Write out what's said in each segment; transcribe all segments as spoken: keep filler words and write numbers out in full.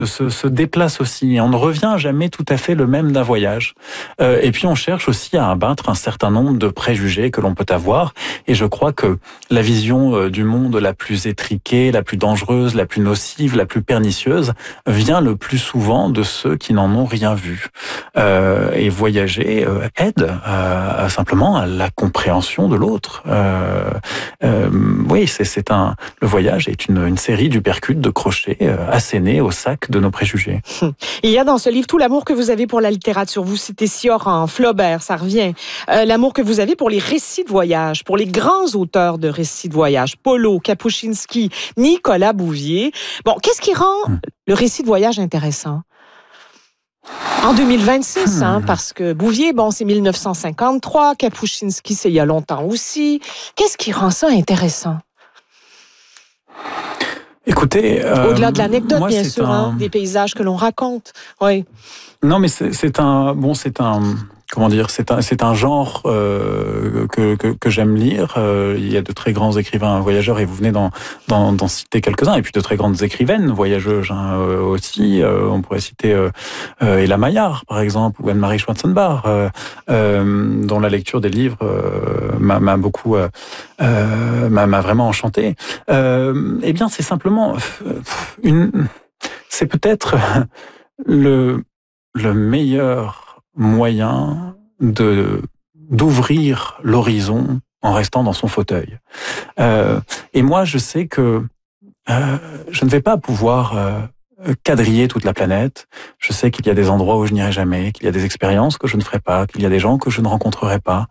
se, se déplace aussi. Et on ne revient jamais tout à fait le même d'un voyage. Euh, et puis on cherche aussi à abattre un certain nombre de préjugés que l'on peut avoir. Et je crois que la vision du monde la plus étriquée, la plus dangereuse, la plus nocive, la plus pernicieuse vient le plus souvent de ceux qui n'en ont rien vu. Euh, et voyager euh, aide à, à simplement à la compréhension de l'autre. Euh, euh, oui, c'est, c'est un. Le voyage est une, une série d'uppercuts, de crochets euh, assénés au sac de nos préjugés. Il y a dans ce livre tout l'amour que vous avez pour la littérature. Vous citez Sioran, Flaubert, ça revient. Euh, l'amour que vous avez pour les récits de voyage, pour les grands auteurs de récits de voyage, Polo, Kapuscinski, Nicolas Bouvier. Bon, qu'est-ce qui rend hum. le récit de voyage intéressant? En deux mille vingt-six, hmm. hein, parce que Bouvier, bon, c'est mille neuf cent cinquante-trois, Kapuscinski, c'est il y a longtemps aussi. Qu'est-ce qui rend ça intéressant? Écoutez... Euh, Au-delà de l'anecdote, moi, bien sûr, un... hein, des paysages que l'on raconte. Oui. Non, mais c'est, c'est un... Bon, c'est un... Comment dire, c'est un, c'est un genre euh, que, que, que j'aime lire. Euh, il y a de très grands écrivains voyageurs et vous venez d'en, d'en, d'en citer quelques-uns. Et puis de très grandes écrivaines voyageuses hein, euh, aussi. Euh, on pourrait citer euh, euh, Ella Maillard, par exemple, ou Anne-Marie Schwarzenbach, euh, euh, dont la lecture des livres euh, m'a, m'a beaucoup, euh, euh, m'a, m'a vraiment enchanté. Euh, eh bien, c'est simplement une, c'est peut-être le le meilleur moyen de d'ouvrir l'horizon en restant dans son fauteuil. Euh, et moi, je sais que euh, je ne vais pas pouvoir euh, quadriller toute la planète. Je sais qu'il y a des endroits où je n'irai jamais, qu'il y a des expériences que je ne ferai pas, qu'il y a des gens que je ne rencontrerai pas.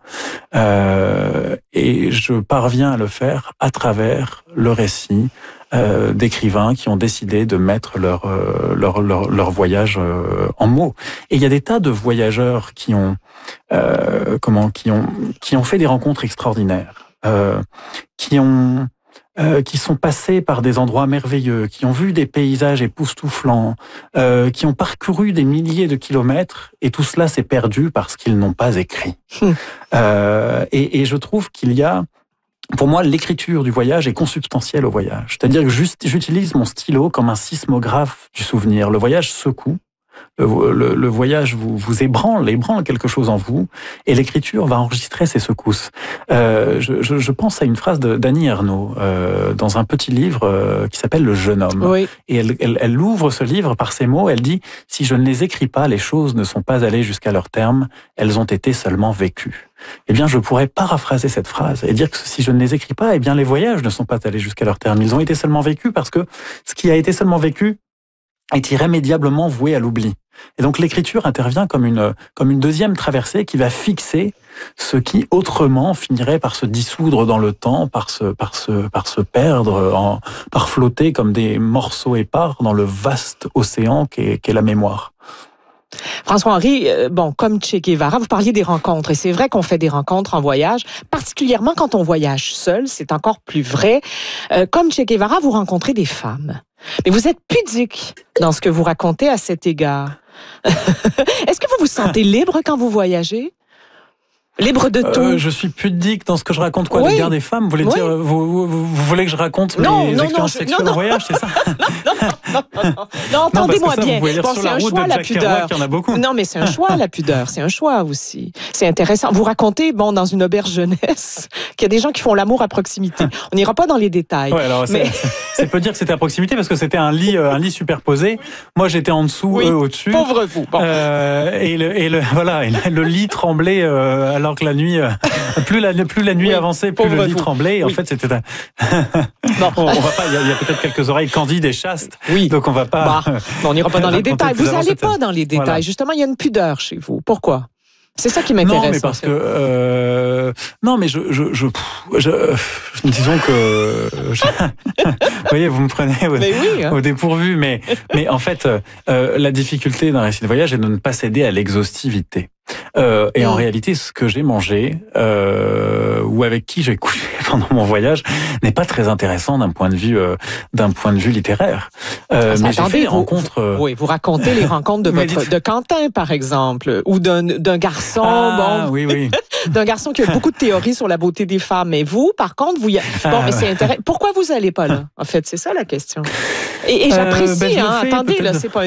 Euh, et je parviens à le faire à travers le récit Euh, d'écrivains qui ont décidé de mettre leur euh, leur, leur leur voyage euh, en mots. Et il y a des tas de voyageurs qui ont euh, comment qui ont qui ont fait des rencontres extraordinaires, euh, qui ont euh, qui sont passés par des endroits merveilleux, qui ont vu des paysages époustouflants, euh, qui ont parcouru des milliers de kilomètres, et tout cela s'est perdu parce qu'ils n'ont pas écrit. Mmh. Euh, et, et je trouve qu'il y a Pour moi, l'écriture du voyage est consubstantielle au voyage. C'est-à-dire que juste, j'utilise mon stylo comme un sismographe du souvenir. Le voyage secoue, le, le, le voyage vous, vous ébranle, ébranle quelque chose en vous, et l'écriture va enregistrer ces secousses. Euh, je, je, je pense à une phrase de d'Annie Ernaux euh, dans un petit livre euh, qui s'appelle Le Jeune Homme. Oui. Et elle, elle, elle ouvre ce livre par ces mots. Elle dit « Si je ne les écris pas, les choses ne sont pas allées jusqu'à leur terme, elles ont été seulement vécues. » Eh bien, je pourrais paraphraser cette phrase et dire que si je ne les écris pas, eh bien, les voyages ne sont pas allés jusqu'à leur terme. Ils ont été seulement vécus parce que ce qui a été seulement vécu est irrémédiablement voué à l'oubli. Et donc, l'écriture intervient comme une, comme une deuxième traversée qui va fixer ce qui, autrement, finirait par se dissoudre dans le temps, par se, par se, par se perdre, en, par flotter comme des morceaux épars dans le vaste océan qu'est, qu'est la mémoire. François-Henri, euh, bon, comme Che Guevara, vous parliez des rencontres, et c'est vrai qu'on fait des rencontres en voyage, particulièrement quand on voyage seul, c'est encore plus vrai. Euh, comme Che Guevara, vous rencontrez des femmes. Mais vous êtes pudique dans ce que vous racontez à cet égard. Est-ce que vous vous sentez libre quand vous voyagez? Libre de tout. Euh, je suis pudique dans ce que je raconte, quoi, oui. l'égard des femmes. Vous voulez oui. dire, vous, vous, vous voulez que je raconte non, mes non, expériences non, je, sexuelles non, non. en voyage, c'est ça? non, non, non, non, non. Non, entendez-moi ça, bien. Bon, c'est un choix, la pudeur. Il y en a beaucoup. Non, mais c'est un choix, la pudeur. C'est un choix aussi. C'est intéressant. Vous racontez, bon, dans une auberge jeunesse, qu'il y a des gens qui font l'amour à proximité. On n'ira pas dans les détails. Ouais, alors, mais... c'est, c'est peut dire que c'était à proximité parce que c'était un lit, un lit superposé. Moi, j'étais en dessous, oui, eux au-dessus. Pauvre vous. Bon. Euh, et le, et le, voilà, et le lit tremblait euh, alors que la nuit, euh, plus la plus la nuit oui, avançait, plus le lit vous. tremblait. Et oui. En fait, c'était un... bon, on, on va pas. Il y, a, il y a peut-être quelques oreilles candides et chastes. Oui. Donc on va pas. Bah, on n'ira pas dans les détails. Vous n'allez pas dans les détails. Voilà. Justement, il y a une pudeur chez vous. Pourquoi? C'est ça qui m'intéresse. Non, mais parce en fait. que euh, non, mais je je je, je disons que je, vous voyez, vous me prenez au, oui, hein. au dépourvu, mais mais en fait, euh, la difficulté d'un récit de voyage est de ne pas céder à l'exhaustivité. Euh, et mmh. en réalité, ce que j'ai mangé euh, ou avec qui j'ai couché pendant mon voyage n'est pas très intéressant d'un point de vue euh, d'un point de vue littéraire. Euh, ah, mais attendez, j'ai fait des vous, rencontres. Vous, oui, vous racontez les rencontres de votre de Quentin, par exemple, ou d'un d'un garçon. Ah, bon, oui, oui. d'un garçon qui a beaucoup de théories sur la beauté des femmes. Mais vous, par contre, vous y a... bon, ah, mais c'est intéressant. Pourquoi vous allez pas là? En fait, c'est ça la question. Et, et j'apprécie. Euh, ben, hein, attendez, là, c'est pas